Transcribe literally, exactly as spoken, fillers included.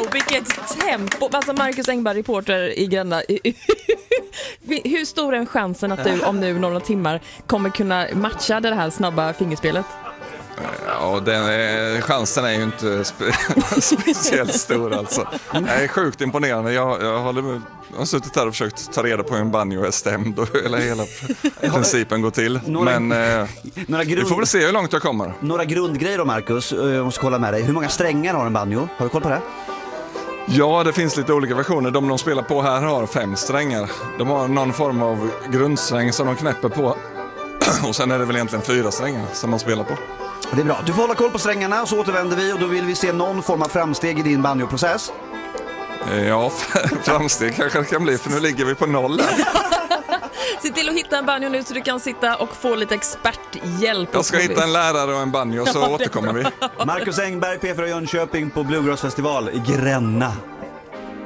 vilket tempo. Alltså Marcus Engberg, reporter i Gränna. Hur stor är chansen att du om nu några timmar kommer kunna matcha det här snabba fingerspelet? Ja, den är, chansen är ju inte spe, speciellt stor alltså. Det är sjukt imponerande. Jag, jag, håller med, jag har suttit här och försökt ta reda på hur en banjo är stämd och hela, hela principen går till. Några, Men eh, några grund, vi får väl se hur långt jag kommer. Några grundgrejer då, Marcus, jag måste kolla med dig. Hur många strängar har en banjo? Har du koll på det? Ja, det finns lite olika versioner. De de spelar på här har fem strängar. De har någon form av grundsträng som de knäpper på. Och sen är det väl egentligen fyra strängar som man spelar på. Det är bra. Du får hålla koll på strängarna och så återvänder vi och då vill vi se någon form av framsteg i din banjoprocess. Ja, framsteg kanske det kan bli för nu ligger vi på noll. Se till att hitta en banjo nu så du kan sitta och få lite experthjälp. Jag ska hitta en lärare och en banjo så återkommer vi. Marcus Engberg, P fyra Jönköping på Bluegrass festival i Gränna.